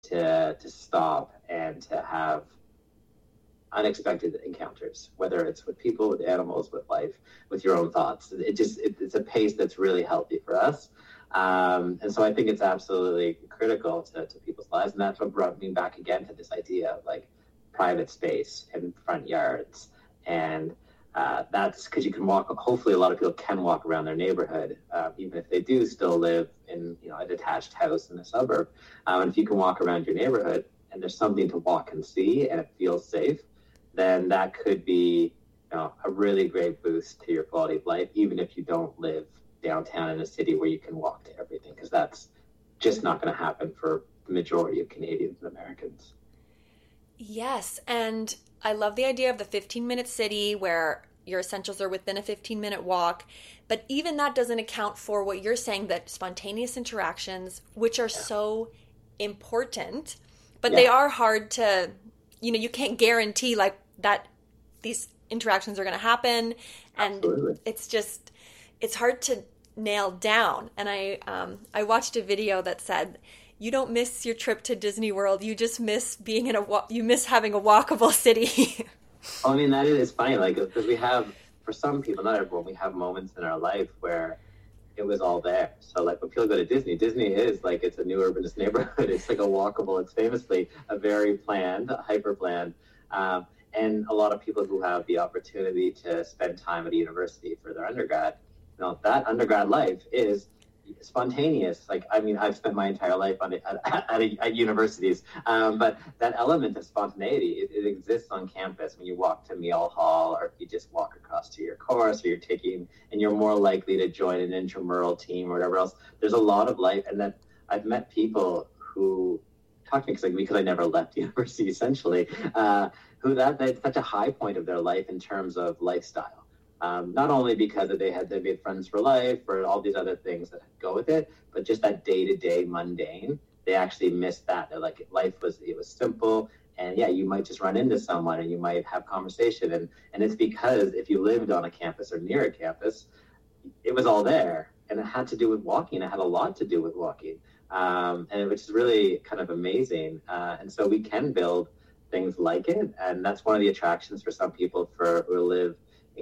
to stop and to have unexpected encounters, whether it's with people, with animals, with life, with your own thoughts. It's a pace that's really healthy for us. And so I think it's absolutely critical to people's lives. And that's what brought me back again to this idea of like private space and front yards. And that's because you can walk, hopefully a lot of people can walk around their neighborhood, even if they do still live in, a detached house in a suburb. And if you can walk around your neighborhood and there's something to walk and see and it feels safe, then that could be a really great boost to your quality of life, even if you don't live downtown in a city where you can walk to everything, because that's just not going to happen for the majority of Canadians and Americans. Yes, and I love the idea of the 15-minute city where your essentials are within a 15-minute walk, but even that doesn't account for what you're saying, that spontaneous interactions, which are so important, but they are hard to, you can't guarantee like that these interactions are going to happen, and it's hard to nail down. And I watched a video that said, you don't miss your trip to Disney World, you just miss being you miss having a walkable city. I mean, it's funny, like, because we have, for some people, not everyone, we have moments in our life where it was all there. So like when people go to Disney is like, it's a new urbanist neighborhood. It's like a walkable, it's famously a very planned, hyper planned. And a lot of people who have the opportunity to spend time at a university for their undergrad, that undergrad life is spontaneous. Like, I mean, I've spent my entire life at universities, but that element of spontaneity, it exists on campus when you walk to Meal Hall, or if you just walk across to your course, or you're taking, and you're more likely to join an intramural team or whatever else. There's a lot of life, and then I've met people who talk to me because I never left university, essentially, who that's such a high point of their life in terms of lifestyle. Not only because they made friends for life or all these other things that go with it, but just that day-to-day mundane, they actually missed that. They're like, it was simple, and you might just run into someone and you might have conversation, and it's because if you lived on a campus or near a campus, it was all there, and it had to do with walking. It had a lot to do with walking, and which is really kind of amazing. And so we can build things like it, and that's one of the attractions for some people who live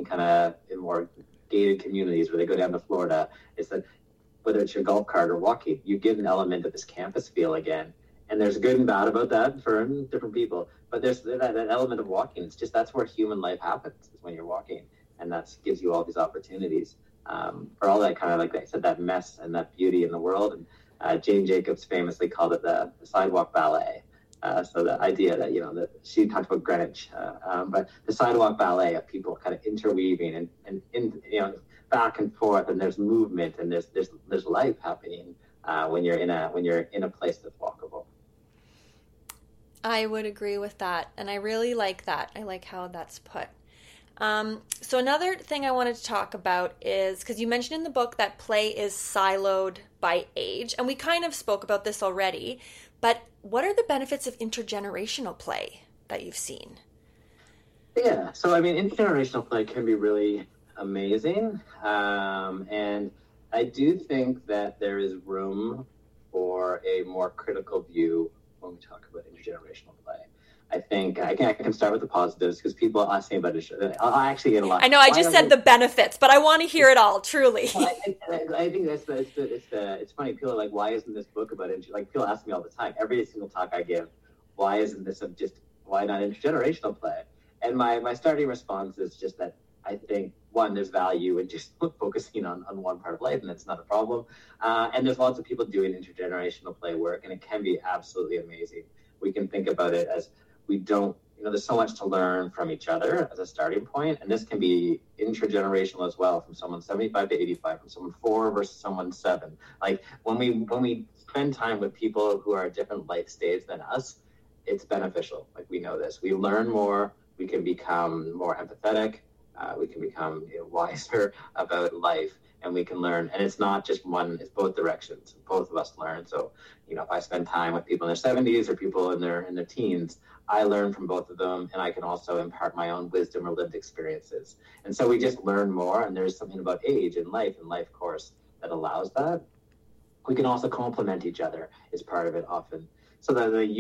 in more gated communities where they go down to Florida, is that whether it's your golf cart or walking, you get an element of this campus feel again. And there's good and bad about that for different people, but there's that element of walking. It's just, that's where human life happens, is when you're walking, and that gives you all these opportunities for all that kind of, like I said, that mess and that beauty in the world. And Jane Jacobs famously called it the sidewalk ballet. So the idea that, that she talked about Greenwich, but the sidewalk ballet of people kind of interweaving and back and forth, and there's movement, and there's life happening when you're in a place that's walkable. I would agree with that, and I really like that. I like how that's put. So another thing I wanted to talk about is, because you mentioned in the book that play is siloed by age, and we kind of spoke about this already, but what are the benefits of intergenerational play that you've seen? Yeah, so I mean, intergenerational play can be really amazing, and I do think that there is room for a more critical view when we talk about intergenerational play. I think I can start with the positives, because people ask me about it. I actually get a lot. I know I just said the benefits, but I want to hear it all, truly. I think it's funny. People are like, why isn't this book about it? Like, people ask me all the time, every single talk I give, why isn't this why not intergenerational play? And my starting response is just that I think, one, there's value in just focusing on one part of life, and that's not a problem. And there's lots of people doing intergenerational play work, and it can be absolutely amazing. We can think about it as, there's so much to learn from each other as a starting point, and this can be intragenerational as well, from someone 75 to 85, from someone 4 versus someone 7. Like, when we spend time with people who are at different life stages than us, it's beneficial. Like, we know this. We learn more, we can become more empathetic, we can become wiser about life, and we can learn. And it's not just one, it's both directions. Both of us learn. So, if I spend time with people in their 70s or people in their teens, I learn from both of them, and I can also impart my own wisdom or lived experiences. And so we just learn more, and there's something about age and life course that allows that. We can also complement each other is part of it often. so that